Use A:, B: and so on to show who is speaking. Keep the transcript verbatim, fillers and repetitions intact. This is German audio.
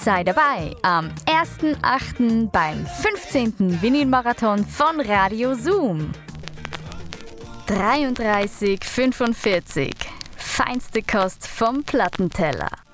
A: Sei dabei am ersten achten beim fünfzehnten Vinylmarathon von Radio Zoom. dreiunddreißig fünfundvierzig. Feinste Kost vom Plattenteller.